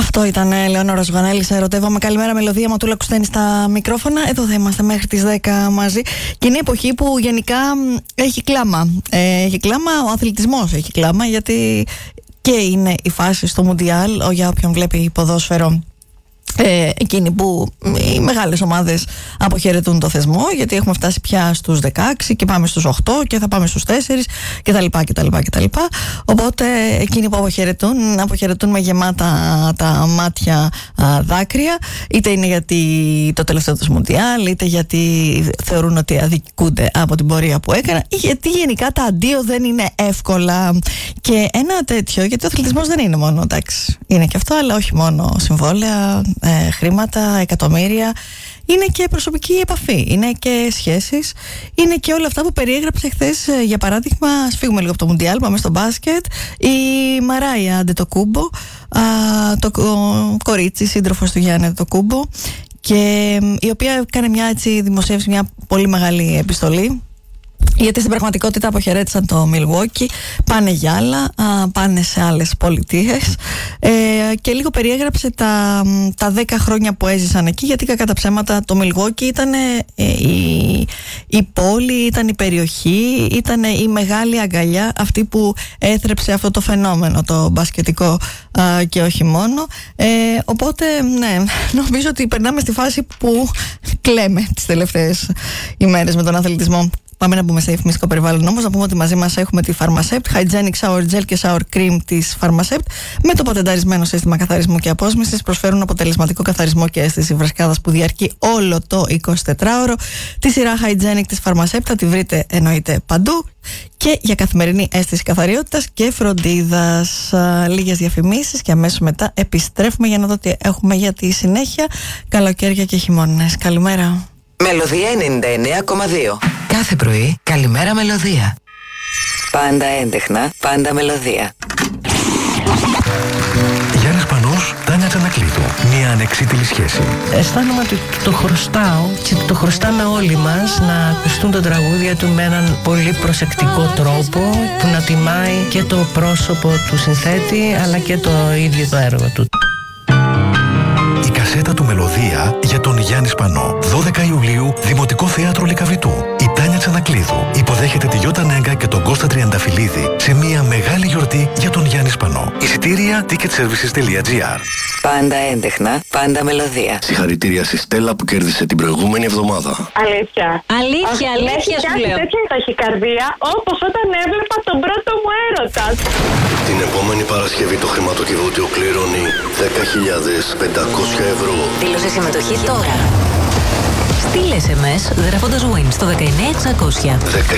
Αυτό ήταν Λεωνόρα Ζουγανέλη. Ερωτεύομαι. Καλημέρα, Μελωδία. Ματούλα Κουστένη στα μικρόφωνα. Εδώ θα είμαστε μέχρι τις 10 μαζί. Και είναι εποχή που γενικά έχει κλάμα. Έχει κλάμα, ο αθλητισμός έχει κλάμα, γιατί και είναι η φάση στο Μουντιάλ, για όποιον βλέπει ποδόσφαιρο. Εκείνοι που οι μεγάλες ομάδες αποχαιρετούν το θεσμό, γιατί έχουμε φτάσει πια στους 16 και πάμε στους 8 και θα πάμε στους 4 κτλ. Οπότε εκείνοι που αποχαιρετούν με γεμάτα τα μάτια δάκρυα, είτε είναι γιατί το τελευταίο του Μουντιάλ, είτε γιατί θεωρούν ότι αδικούνται από την πορεία που έκαναν, ή γιατί γενικά τα αντίο δεν είναι εύκολα. Και ένα τέτοιο, γιατί ο αθλητισμός δεν είναι μόνο, εντάξει, είναι και αυτό, αλλά όχι μόνο συμβόλαια, χρήματα, εκατομμύρια. Είναι και προσωπική επαφή, είναι και σχέσεις, είναι και όλα αυτά που περιέγραψε χθες. Για παράδειγμα, ας φύγουμε λίγο από το Μουντιάλ, πάμε στο μπάσκετ. Η Μαράια Αντετοκούμπο, το κορίτσι, σύντροφος του Γιάννη Αντετοκούμπο, και η οποία έκανε δημοσίευση μια πολύ μεγάλη επιστολή, γιατί στην πραγματικότητα αποχαιρέτησαν το Milwaukee, πάνε για άλλα, πάνε σε άλλες πολιτείες, και λίγο περιέγραψε τα 10 χρόνια που έζησαν εκεί, γιατί κακά τα ψέματα το Milwaukee ήταν η πόλη, ήταν η περιοχή, ήταν η μεγάλη αγκαλιά, αυτή που έθρεψε αυτό το φαινόμενο το μπασκετικό, και όχι μόνο. Οπότε ναι, νομίζω ότι περνάμε στη φάση που κλαίμε τις τελευταίες ημέρες με τον αθλητισμό. Πάμε να μπούμε σε διαφημιστικό περιβάλλον όμως, να πούμε ότι μαζί μας έχουμε τη Pharmacept, Hygienic Shower Gel και Shower Cream της Pharmacept, με το πατενταρισμένο σύστημα καθαρισμού και απόσμησης. Προσφέρουν αποτελεσματικό καθαρισμό και αίσθηση βρασκάδας που διαρκεί όλο το 24ωρο. Τη σειρά Hygienic της Pharmacept θα τη βρείτε εννοείται παντού, και για καθημερινή αίσθηση καθαριότητας και φροντίδας. Λίγες διαφημίσεις και αμέσως μετά επιστρέφουμε για να δω τι έχουμε για τη συνέχεια. Καλοκαίρια και χειμώνες. Καλημέρα. Μελωδία 99,2. Κάθε πρωί, καλημέρα Μελωδία. Πάντα έντεχνα, πάντα Μελωδία. Γιάννης Πανός, Τάνια Τσανακλείδου. Μια ανεξίτηλη σχέση. Αισθάνομαι ότι το χρωστάω και το χρωστάμε όλοι μας, να ακουστούν τα τραγούδια του με έναν πολύ προσεκτικό τρόπο, που να τιμάει και το πρόσωπο του συνθέτη αλλά και το ίδιο το έργο του. Η κασέτα του Μελωδία για τον Γιάννη Σπανό. 12 Ιουλίου, Δημοτικό Θέατρο Λυκαβητού. Η Τάνια Τσανακλείδου υποδέχεται τη Γιώτα Νέγκα και τον Κώστα Τριανταφυλλίδη σε μια μεγάλη γιορτή για τον Γιάννη Σπανό. Εισιτήρια ticketservices.gr. Πάντα έντεχνα, πάντα Μελωδία. Συγχαρητήρια στη Στέλλα που κέρδισε την προηγούμενη εβδομάδα. Αλήθεια. Αλήθεια σου λέω. Τέτοια ταχυκαρδία όπως όταν έβλεπα τον πρώτο μου έρωτα. Την επόμενη Παρασκευή το χρηματοκιβώτιο κληρώνει 10.500 ευρώ. Δήλωσε συμμετοχή τώρα. Στείλε SMS γράφοντας WIN στο 19600.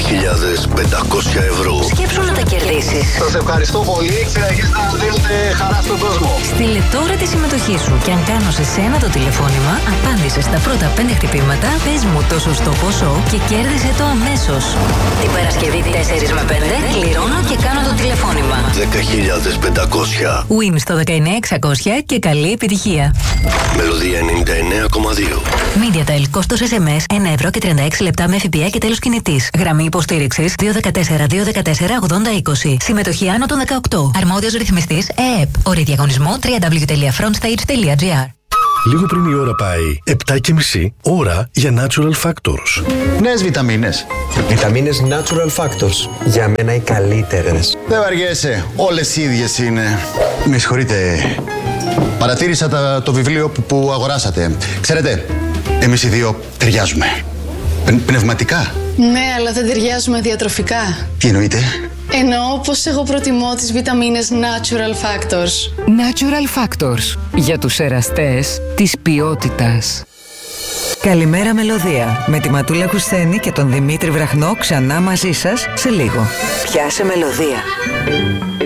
10.500 ευρώ. Σκέψου να τα κερδίσεις. Σας ευχαριστώ πολύ. Συνεχίζετε να δίνετε χαρά στον κόσμο. Στείλε τώρα τη συμμετοχή σου και αν κάνω σε σένα το τηλεφώνημα, απάντησε στα πρώτα 5 χτυπήματα, πες μου το σωστό ποσό και κέρδισε το αμέσως. Την Παρασκευή 4 με 5 κληρώνω και κάνω το τηλεφώνημα. 10.500. WIN στο 19600 και καλή επιτυχία. Μελωδία 99,2. MediaTel, κόστος SMS 1 ευρώ και 36 λεπτά με ΦΠΑ και τέλος κινητής. Γραμμή υποστήριξης 214-214-8020. Συμμετοχή άνω των 18. Αρμόδιος ρυθμιστής ΕΕΠ. Όροι διαγωνισμού www.frontstage.gr. Λίγο πριν η ώρα πάει 7:30, ώρα για Natural Factors. Νέες βιταμίνες. Βιταμίνες Natural Factors. Για μένα οι καλύτερες. Δεν βαριέσαι. Όλες οι ίδιες είναι. Με συγχωρείτε. Παρατήρησα το βιβλίο που αγοράσατε. Ξέρετε, εμείς οι δύο ταιριάζουμε. Πνευματικά. Ναι, αλλά δεν ταιριάζουμε διατροφικά. Τι εννοείτε? Εννοώ πως εγώ προτιμώ τις βιταμίνες Natural Factors. Natural Factors. Για τους εραστές της ποιότητας. Καλημέρα Μελωδία. Με τη Ματούλα Κουστένη και τον Δημήτρη Βραχνό ξανά μαζί σας σε λίγο. Πιάσε Μελωδία.